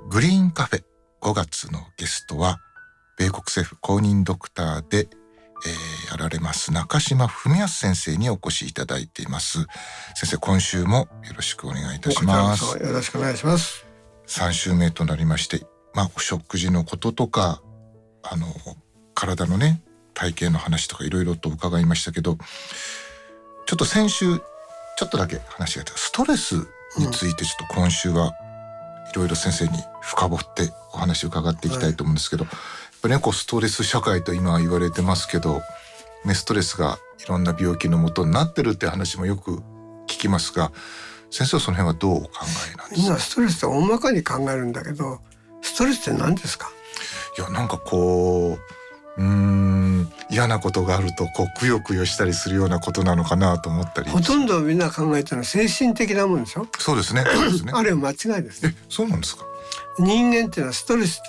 グリーンカフェ5月のゲストは米国政府公認ドクターで、やられます中島文康先生にお越しいただいています。先生、今週もよろしくお願いいたします。 よろしくお願いします。 3週目となりまして、お食事のこととか体のね体型の話とかいろいろと伺いましたけど、ちょっと先週ちょっとだけ話が出たストレスについてちょっと今週はいろいろ先生に深掘ってお話を伺っていきたいと思うんですけど、やっぱりねストレス社会と今は言われてますけど、ね、ストレスがいろんな病気のもとになってるって話もよく聞きますが、先生はその辺はどうお考えなんですか？ 今ストレスって大まかに考えるんだけど、ストレスって何ですか？ いや、なんか嫌なことがあるとくよくよしたりするようなことなのかなと思ったり。 ほとんどみんな考えてるのは精神的なもんでしょ。 そうですね。そうですね。 あれは間違いです。 そうなんですか？ 人間っていうのはストレス